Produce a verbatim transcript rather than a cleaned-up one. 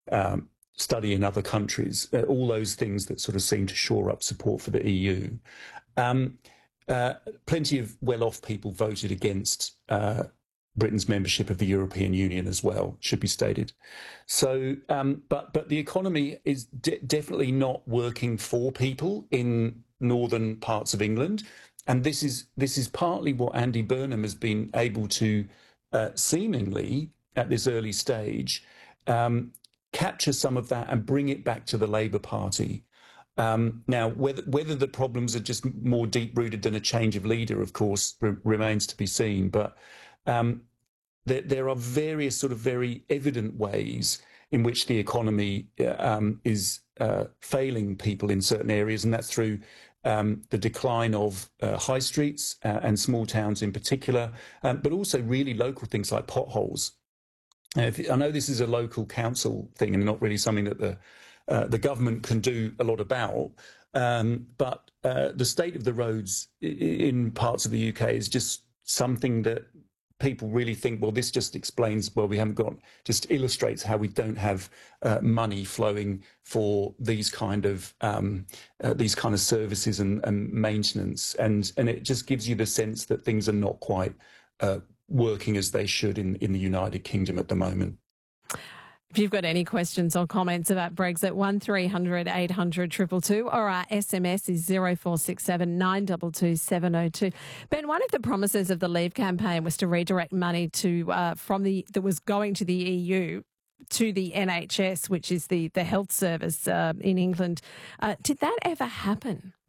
um, study in other countries, uh, all those things that sort of seem to shore up support for the E U. Um, uh, plenty of well-off people voted against uh, Britain's membership of the European Union as well, should be stated. So, um, but but the economy is de- definitely not working for people in northern parts of England, and this is this is partly what Andy Burnham has been able to uh, seemingly at this early stage um, capture some of that and bring it back to the Labour Party. Um, now, whether whether the problems are just more deep-rooted than a change of leader, of course, r- remains to be seen. But um, there, there are various sort of very evident ways in which the economy uh, um, is uh, failing people in certain areas, and that's through um, the decline of uh, high streets uh, and small towns in particular, um, but also really local things like potholes. Uh, if, I know this is a local council thing and not really something that the uh, the government can do a lot about, um, but uh, the state of the roads in parts of the U K is just something that people really think, well, this just explains, well, we haven't got, just illustrates how we don't have uh, money flowing for these kind of um, uh, these kind of services and, and maintenance, and and it just gives you the sense that things are not quite uh, working as they should in in the United Kingdom at the moment. If you've got any questions or comments about Brexit, one three hundred eight hundred two two two, or our S M S is zero four six seven nine two two seven zero two. Ben, one of the promises of the Leave campaign was to redirect money to uh, from the that was going to the E U to the N H S, which is the, the health service uh, in England. Uh, did that ever happen?